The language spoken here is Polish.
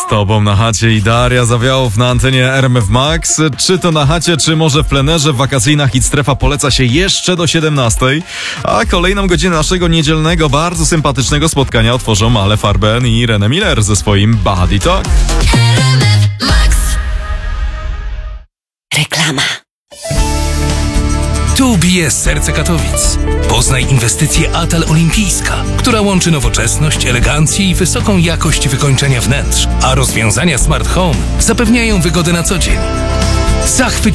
tobą na chacie i Daria Zawiałow na antenie RMF Max. Czy to na chacie, czy może w plenerze, wakacyjna hit strefa poleca się jeszcze do 17. A kolejną godzinę naszego niedzielnego, bardzo sympatycznego spotkania otworzą Male Farben i René Miller ze swoim Body Talk. Reklama. Tu bije serce Katowic. Poznaj inwestycję Atal Olimpijska, która łączy nowoczesność, elegancję i wysoką jakość wykończenia wnętrz, a rozwiązania Smart Home zapewniają wygodę na co dzień. Zachwyć